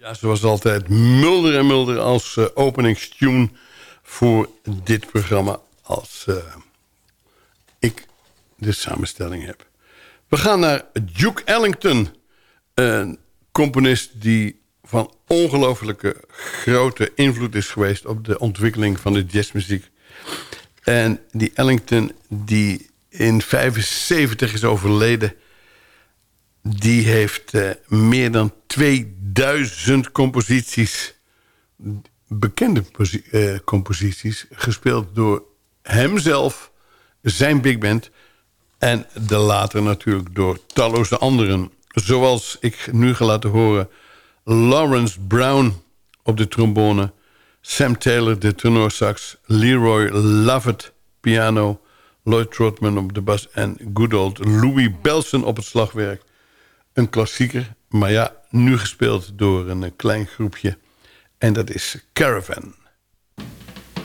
Ja, zoals altijd Mulder en Mulder als openingstune voor dit programma als ik de samenstelling heb. We gaan naar Duke Ellington, een componist die van ongelooflijke grote invloed is geweest op de ontwikkeling van de jazzmuziek. En die Ellington die in 1975 is overleden, die heeft meer dan 2000 composities, bekende composities, gespeeld door hemzelf, zijn big band en de later natuurlijk door talloze anderen. Zoals ik nu ga laten horen, Lawrence Brown op de trombone, Sam Taylor de tenorsax, Leroy Lovett piano, Lloyd Trotman op de bas en good old Louis Bellson op het slagwerk. Een klassieker, maar ja, nu gespeeld door een klein groepje. En dat is Caravan.